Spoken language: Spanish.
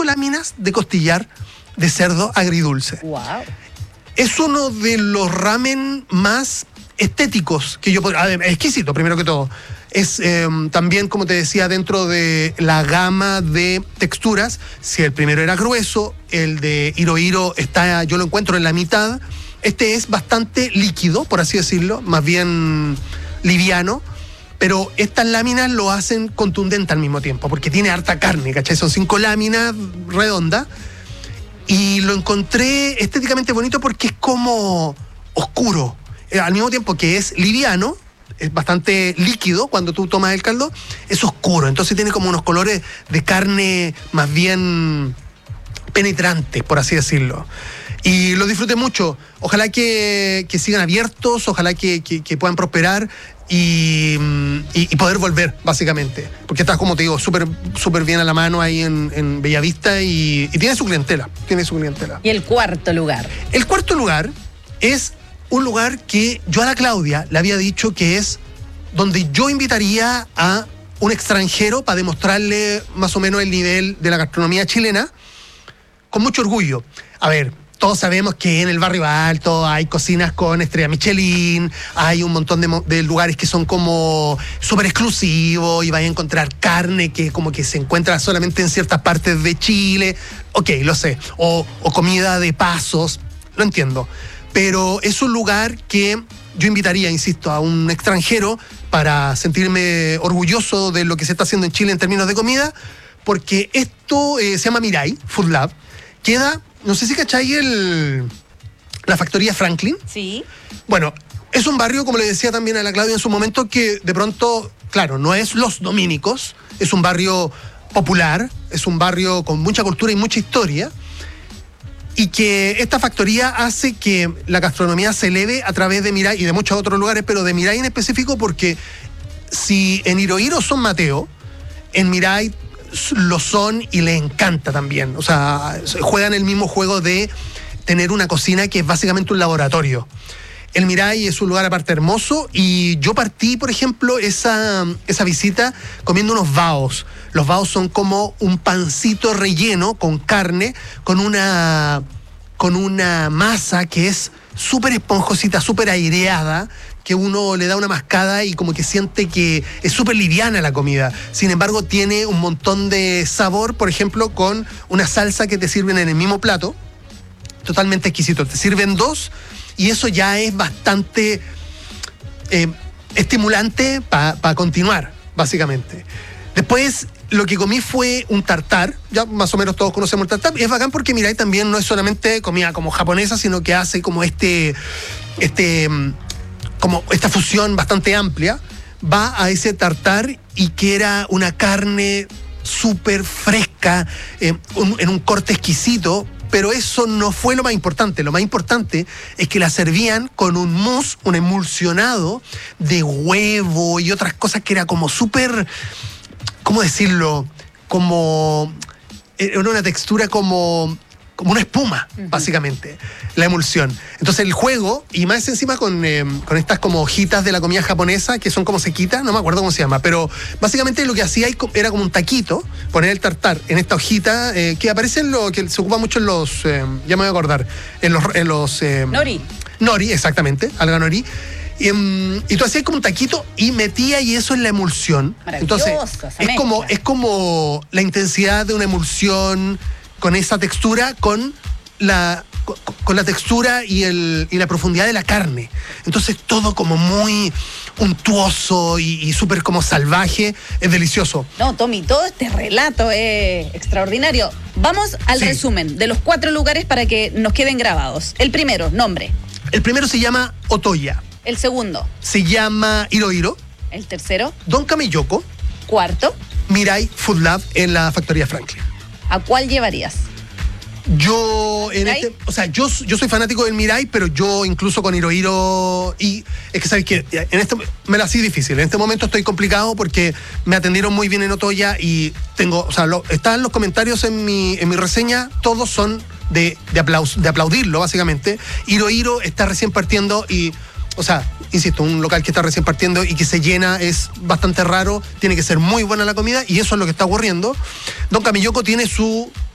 láminas de costillar de cerdo agridulce. Wow. Es uno de los ramen más estéticos que yo podría... exquisito, primero que todo. Es también, como te decía, dentro de la gama de texturas. Si el primero era grueso, el de Hiro Hiro está, yo lo encuentro en la mitad. Este es bastante líquido, por así decirlo, más bien liviano. Pero estas láminas lo hacen contundente al mismo tiempo, porque tiene harta carne, ¿cachai? Son 5 láminas redondas. Y lo encontré estéticamente bonito porque es como oscuro. Al mismo tiempo que es liviano, es bastante líquido cuando tú tomas el caldo, es oscuro. Entonces tiene como unos colores de carne más bien penetrantes, por así decirlo. Y lo disfruté mucho. Ojalá que sigan abiertos, ojalá que puedan prosperar y poder volver, básicamente. Porque está, como te digo, súper bien a la mano ahí en Bellavista y tiene su clientela. ¿Y el cuarto lugar? El cuarto lugar es un lugar que yo a la Claudia le había dicho que es donde yo invitaría a un extranjero para demostrarle más o menos el nivel de la gastronomía chilena con mucho orgullo. A ver, todos sabemos que en el Barrio Alto hay cocinas con estrella Michelin, hay un montón de lugares que son como súper exclusivos y vais a encontrar carne que como que se encuentra solamente en ciertas partes de Chile. Ok, lo sé. O comida de pasos, lo entiendo. Pero es un lugar que yo invitaría, insisto, a un extranjero para sentirme orgulloso de lo que se está haciendo en Chile en términos de comida, porque esto se llama Mirai Food Lab. Queda, no sé si cachai la factoría Franklin. Sí. Bueno, es un barrio, como le decía también a la Claudia en su momento, que de pronto, claro, no es Los Dominicos, es un barrio popular, es un barrio con mucha cultura y mucha historia, y que esta factoría hace que la gastronomía se eleve a través de Mirai y de muchos otros lugares, pero de Mirai en específico, porque si en Hiro Hiro son Mateo, en Mirai lo son y les encanta también. O sea, juegan el mismo juego de tener una cocina que es básicamente un laboratorio. El Mirai es un lugar aparte hermoso y yo partí, por ejemplo, esa visita comiendo unos baos. Los baos son como un pancito relleno con carne, con una masa que es súper esponjosita, súper aireada, que uno le da una mascada y como que siente que es súper liviana la comida. Sin embargo, tiene un montón de sabor, por ejemplo, con una salsa que te sirven en el mismo plato. Totalmente exquisito. Te sirven 2 y eso ya es bastante estimulante para continuar, básicamente. Después, lo que comí fue un tartar. Ya más o menos todos conocemos el tartar. Y es bacán porque Mirai también no es solamente comida como japonesa, sino que hace como como esta fusión bastante amplia. Va a ese tartar y que era una carne súper fresca, en un corte exquisito. Pero eso no fue lo más importante. Lo más importante es que la servían con un mousse, un emulsionado de huevo y otras cosas que era como súper, ¿cómo decirlo? Como era una textura como una espuma, básicamente, la emulsión. Entonces el juego, y más encima con estas como hojitas de la comida japonesa, que son como sequitas, no me acuerdo cómo se llama, pero básicamente lo que hacía era como un taquito, poner el tartar en esta hojita, que aparece en lo que se ocupa mucho en los, ya me voy a acordar, en los Nori. Nori, exactamente, alga nori. Y tú hacías como un taquito y metía y eso es la emulsión. Entonces es como la intensidad de una emulsión con esa textura, con la textura y la profundidad de la carne. Entonces todo como muy untuoso y súper como salvaje. Es delicioso. No, Tommy, todo este relato es extraordinario. Vamos al resumen de los 4 lugares para que nos queden grabados. El primero, nombre. El primero se llama Otoya. El segundo. Se llama Hiro Hiro. El tercero. Don Kameyoko. Cuarto. Mirai Food Lab en la factoría Franklin. ¿A cuál llevarías? Yo yo soy fanático del Mirai, pero yo incluso con Hiro Hiro, y es que sabes que me la hacía difícil. En este momento estoy complicado porque me atendieron muy bien en Otoya y están los comentarios en mi reseña, todos son de aplaudirlo, básicamente. Hiro Hiro está recién partiendo y, insisto, un local que está recién partiendo y que se llena es bastante raro, tiene que ser muy buena la comida y eso es lo que está ocurriendo. Don Kameyoko tiene su